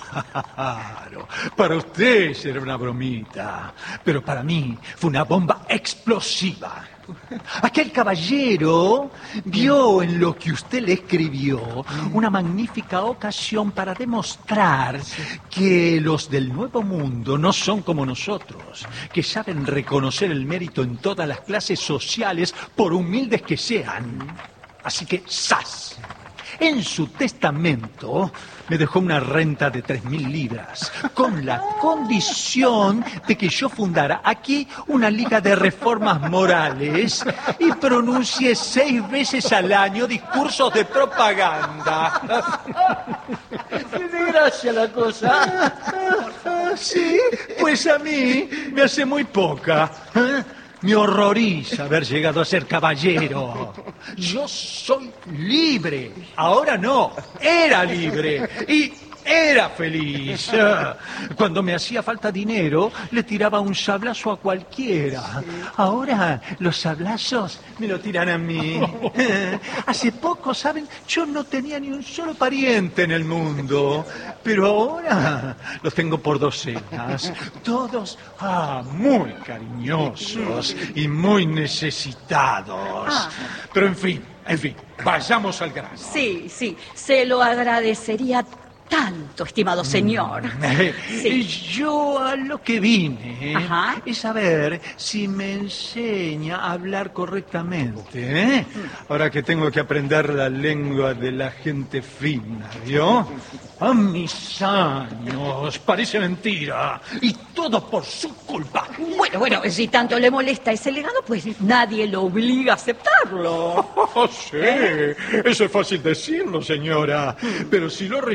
claro. Para usted será una bromita, pero para mí fue una bomba explosiva. Aquel caballero vio en lo que usted le escribió una magnífica ocasión para demostrar que los del Nuevo Mundo no son como nosotros, que saben reconocer el mérito en todas las clases sociales, por humildes que sean. Así que, ¡zas! En su testamento me dejó una renta de tres mil libras, con la condición de que yo fundara aquí una liga de reformas morales y pronuncie seis veces al año discursos de propaganda. Tiene gracia la cosa. ¿Sí? Pues a mí me hace muy poca. ¿eh? Me horroriza haber llegado a ser caballero. Yo soy libre. Ahora no. Era libre. Y era feliz. Cuando me hacía falta dinero, le tiraba un sablazo a cualquiera. Ahora los sablazos me lo tiran a mí. Hace poco, ¿saben? Yo no tenía ni un solo pariente en el mundo. Pero ahora los tengo por docenas. Todos ah, muy cariñosos y muy necesitados. Ah. Pero en fin, en fin, vayamos al grano. Sí, sí, se lo agradecería tanto, estimado señor. Sí. Yo a lo que vine Ajá. es saber si me enseña a hablar correctamente. ¿eh? Ahora que tengo que aprender la lengua de la gente fina, ¿vio? A mis años, parece mentira. Y todo por su culpa. Bueno, bueno, si tanto le molesta ese legado, pues nadie lo obliga a aceptarlo. Oh, sí, eso es fácil decirlo, señora. Pero si lo rechazo,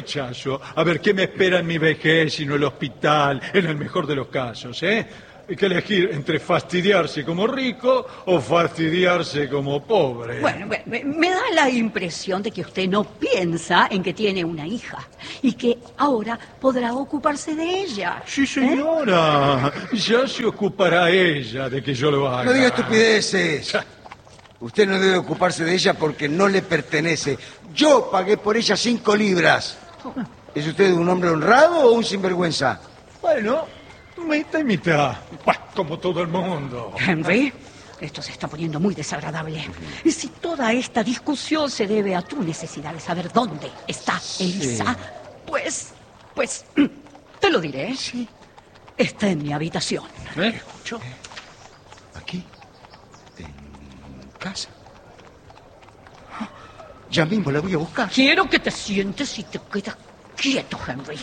caso. A ver, ¿qué me espera en mi vejez sino el hospital, en el mejor de los casos, eh? Hay que elegir entre fastidiarse como rico o fastidiarse como pobre. Bueno, bueno, me- me da la impresión de que usted no piensa en que tiene una hija y que ahora podrá ocuparse de ella. Sí, señora. Ya se ocupará ella de que yo lo haga. No diga estupideces. Usted no debe ocuparse de ella porque no le pertenece. Yo pagué por ella cinco libras. ¿Es usted un hombre honrado o un sinvergüenza? Bueno, mitad y mitad. Bah, como todo el mundo. Henry, esto se está poniendo muy desagradable. Y si toda esta discusión se debe a tu necesidad de saber dónde está Elisa, pues, pues, te lo diré. Sí. Está en mi habitación. ¿Eh? ¿Escuchó? ¿Aquí? ¿En casa? Ah, ya mismo la voy a buscar. Quiero que te sientes y te quedas quieto, Henry.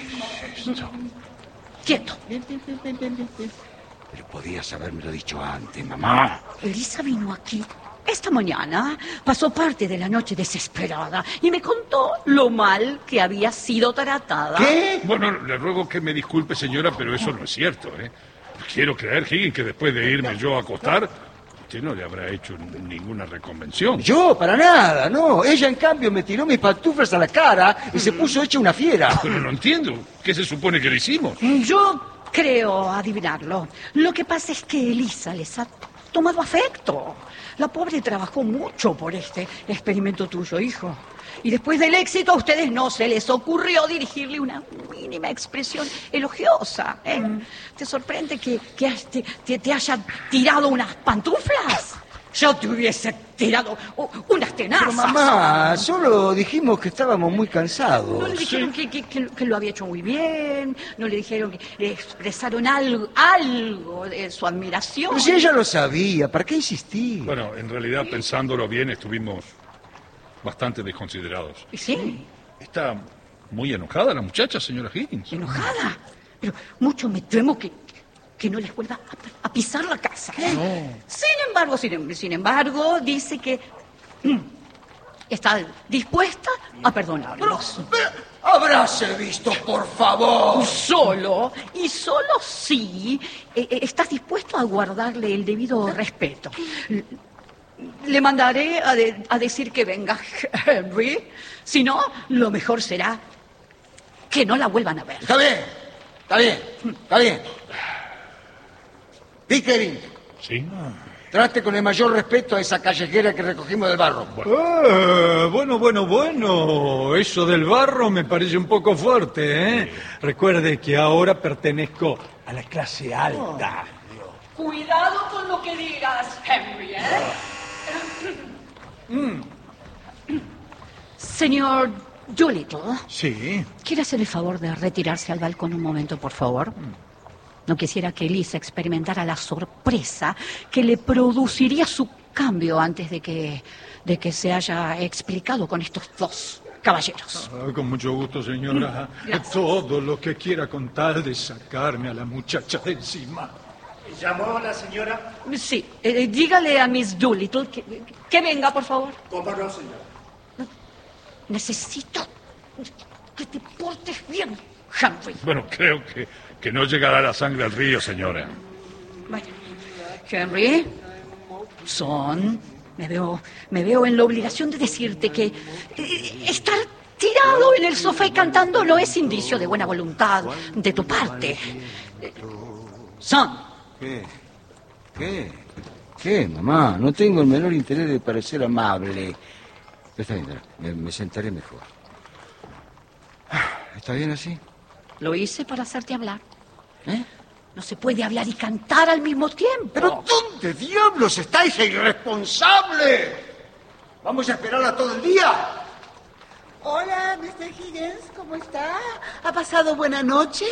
Quieto. Bien, bien, bien, bien, bien, bien, bien. Pero podías habérmelo dicho antes, mamá. Elisa vino aquí esta mañana, pasó parte de la noche desesperada y me contó lo mal que había sido tratada. ¿Qué? Bueno, le ruego que me disculpe, señora, pero eso no es cierto, ¿eh? Quiero creer, Higgins, que después de irme yo a acostar, usted no le habrá hecho ninguna reconvención. Yo, para nada, no. Ella, en cambio, me tiró mis pantuflas a la cara y se puso hecha una fiera. Pero no entiendo. ¿Qué se supone que le hicimos? Yo creo adivinarlo. Lo que pasa es que Elisa les ha tomado afecto. La pobre trabajó mucho por este experimento tuyo, hijo. Y después del éxito a ustedes no se les ocurrió dirigirle una mínima expresión elogiosa. ¿eh? ¿Te sorprende que, que te, te, te haya tirado unas pantuflas? Yo te hubiese tirado u- unas tenazas. Pero mamá, solo dijimos que estábamos muy No cansados. le dijeron que, que- que- que lo había hecho muy bien, no le dijeron que le expresaron algo, algo de su admiración. Pero si ella lo sabía, ¿para qué insistir? Bueno, en realidad, pensándolo bien, estuvimos bastante desconsiderados. Sí, Está muy enojada la muchacha, señora Higgins. enojada. Pero mucho me temo que, que no les vuelva a, a pisar la casa. ¿eh? Sin embargo, sin, em- sin embargo, dice que mm, está dispuesta a perdonarlos. ¡Habráse visto, por favor! Solo, y solo si eh, eh, estás dispuesto a guardarle el debido respeto. L- Le mandaré a, de- a decir que venga Henry. Si no, lo mejor será que no la vuelvan a ver. Está bien, está bien, está bien. Pickering, ¿Sí? trate con el mayor respeto a esa callejera que recogimos del barro. Ah, bueno, bueno, bueno. Eso del barro me parece un poco fuerte, ¿eh? Recuerde que ahora pertenezco a la clase alta. Cuidado con lo que digas, Henry, ¿eh? Señor Doolittle, Sí. ¿quiere hacer el favor de retirarse al balcón un momento, por favor? No quisiera que Elisa experimentara la sorpresa que le produciría su cambio antes de que, de que se haya explicado con estos dos caballeros. Ah, con mucho gusto, señora. Gracias. Todo lo que quiera con tal de sacarme a la muchacha de encima. ¿Llamó a la señora? Sí, eh, dígale a Miss Doolittle que, que venga, por favor. ¿Cómo no, señora? Necesito que te portes bien, Henry. Bueno, creo que, que no llegará la sangre al río, señora. Bueno, Henry, son, me veo, me veo en la obligación de decirte que eh, estar tirado en el sofá y cantando no es indicio de buena voluntad de tu parte. Eh, Son, ¿Qué? ¿Qué? ¿Qué, mamá? No tengo el menor interés de parecer amable. Está bien, espera, me, me sentaré mejor. ¿Está bien así? lo hice para hacerte hablar. ¿Eh? No se puede hablar y cantar al mismo tiempo. ¿Pero dónde diablos está ese irresponsable? ¿Vamos a esperarla todo el día? Hola, mister Higgins, ¿cómo está? ¿Ha pasado buena noche?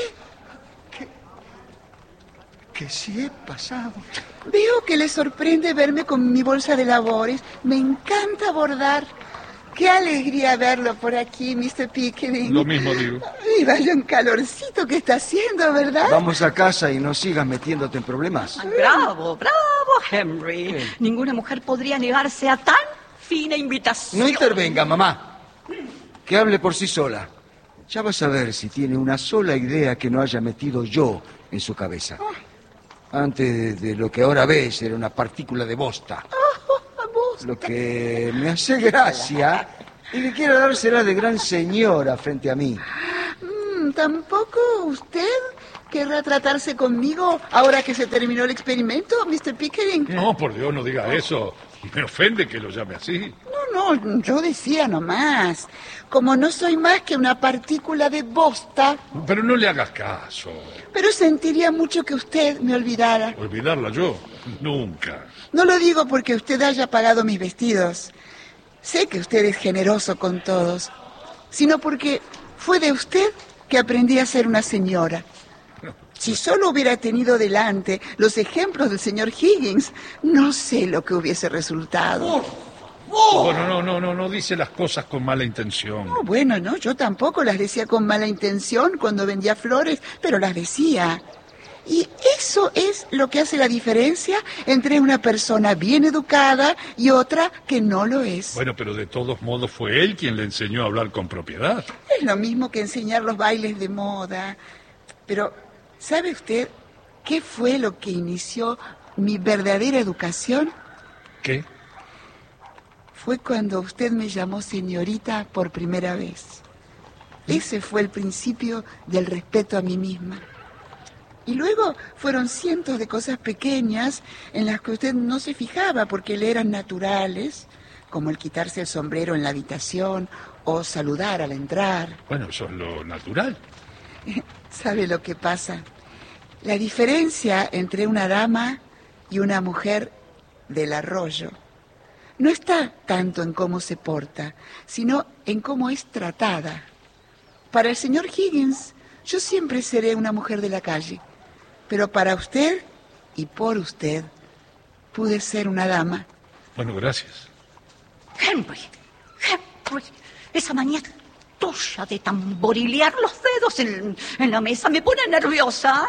Que sí he pasado. Veo que le sorprende verme con mi bolsa de labores. Me encanta bordar. Qué alegría verlo por aquí, mister Pickering. Lo mismo digo. Y vaya un calorcito que está haciendo, ¿verdad? Vamos a casa y no sigas metiéndote en problemas. Ah, bravo, bravo, Henry. ¿Qué? Ninguna mujer podría negarse a tan fina invitación. No intervenga, mamá. Que hable por sí sola. Ya vas a ver si tiene una sola idea que no haya metido yo en su cabeza. Antes de, de lo que ahora ves, era una partícula de bosta. Lo que me hace gracia es que quiera dársela de gran señora frente a mí. Mm, ¿Tampoco usted querrá tratarse conmigo ahora que se terminó el experimento, mister Pickering? No, por Dios, no diga eso. Me ofende que lo llame así. No, no, yo decía nomás. Como no soy más que una partícula de bosta. Pero no le hagas caso. Pero sentiría mucho que usted me olvidara. ¿Olvidarla yo? Nunca. No lo digo porque usted haya pagado mis vestidos. Sé que usted es generoso con todos. Sino porque fue de usted que aprendí a ser una señora. Si solo hubiera tenido delante los ejemplos del señor Higgins, no sé lo que hubiese resultado. Oh, no, no, no, no, no dice las cosas con mala intención. No, bueno, no, yo tampoco las decía con mala intención cuando vendía flores, pero las decía. Y eso es lo que hace la diferencia entre una persona bien educada y otra que no lo es. Bueno, pero de todos modos fue él quien le enseñó a hablar con propiedad. Es lo mismo que enseñar los bailes de moda. Pero, ¿sabe usted qué fue lo que inició mi verdadera educación? ¿Qué? Fue cuando usted me llamó señorita por primera vez. Ese fue el principio del respeto a mí misma. Y luego fueron cientos de cosas pequeñas en las que usted no se fijaba porque le eran naturales, como el quitarse el sombrero en la habitación o saludar al entrar. Bueno, eso es lo natural. ¿Sabe lo que pasa? La diferencia entre una dama y una mujer del arroyo no está tanto en cómo se porta, sino en cómo es tratada. Para el señor Higgins, yo siempre seré una mujer de la calle, pero para usted y por usted pude ser una dama. Bueno, gracias. Henry, Henry, esa manía tuya de tamborilear los dedos en, en la mesa me pone nerviosa.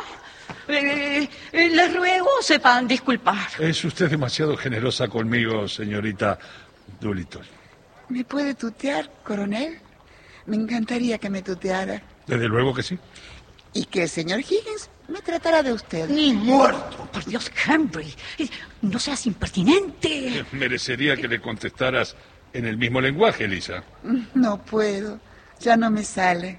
Eh, eh, les ruego sepan disculpar. Es usted demasiado generosa conmigo, señorita Doolittle. ¿Me puede tutear, coronel? Me encantaría que me tuteara. Desde luego que sí. Y que el señor Higgins me tratara de usted. ¡Ni muerto! Por Dios, Henry, no seas impertinente. Merecería que le contestaras en el mismo lenguaje, Elisa. No puedo, ya no me sale.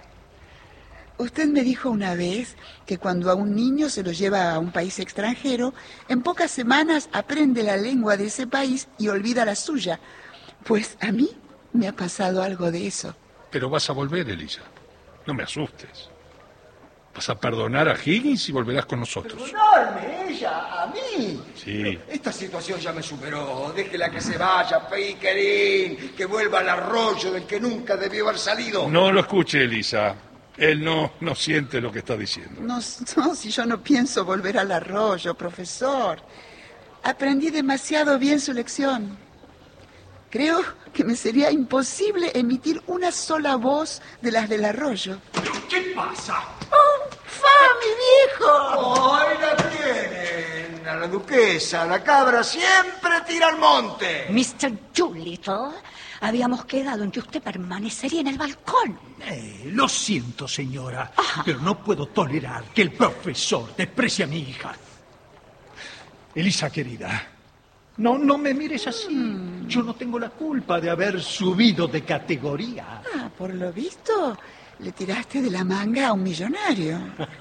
Usted me dijo una vez que cuando a un niño se lo lleva a un país extranjero, en pocas semanas aprende la lengua de ese país y olvida la suya. Pues a mí me ha pasado algo de eso. Pero vas a volver, Elisa. No me asustes. Vas a perdonar a Higgins y volverás con nosotros. ¿Perdonarme ella? ¿A mí? Sí. Esta situación ya me superó. Déjela que se vaya, Pickering. Que vuelva al arroyo del que nunca debió haber salido. No lo escuche, Elisa. Él no, no siente lo que está diciendo. No, no, si yo no pienso volver al arroyo, profesor. Aprendí demasiado bien su lección. Creo que me sería imposible emitir una sola voz de las del arroyo. ¿Qué pasa? ¡Oh, fa, mi viejo! ¡Ahí la tienen! A la duquesa, la cabra siempre tira al monte. mister Doolittle, habíamos quedado en que usted permanecería en el balcón. Eh, lo siento, señora, Ajá. pero no puedo tolerar que el profesor desprecie a mi hija. Elisa, querida, no, no me mires así. Mm. Yo no tengo la culpa de haber subido de categoría. Ah, por lo visto, le tiraste de la manga a un millonario.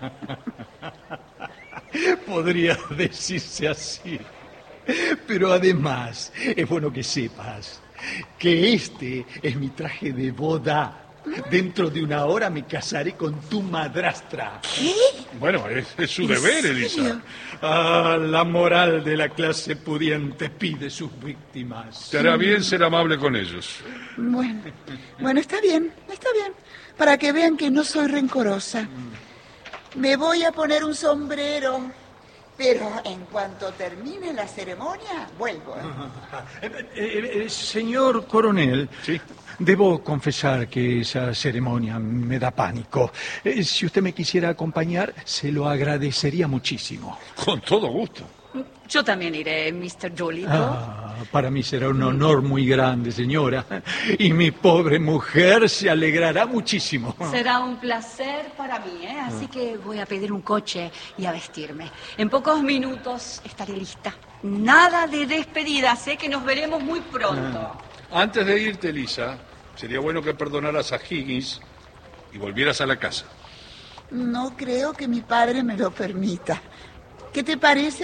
Podría decirse así. Pero además, es bueno que sepas que este es mi traje de boda. Dentro de una hora me casaré con tu madrastra. ¿Qué? Bueno, es, es su deber, Elisa. Ah, la moral de la clase pudiente pide sus víctimas. Te hará bien ser amable con ellos. Bueno, bueno, está bien, está bien. Para que vean que no soy rencorosa. Me voy a poner un sombrero, pero en cuanto termine la ceremonia, vuelvo. ¿eh? Eh, eh, eh, señor coronel, sí. Debo confesar que esa ceremonia me da pánico. Eh, si usted me quisiera acompañar, se lo agradecería muchísimo. Con todo gusto. Yo también iré, mister Doolittle. Ah, para mí será un honor muy grande, señora. Y mi pobre mujer se alegrará muchísimo. Será un placer para mí, ¿eh? Así que voy a pedir un coche y a vestirme. En pocos minutos estaré lista. Nada de despedida, sé que nos veremos muy pronto. Antes de irte, Lisa, sería bueno que perdonaras a Higgins y volvieras a la casa. No creo que mi padre me lo permita. ¿Qué te parece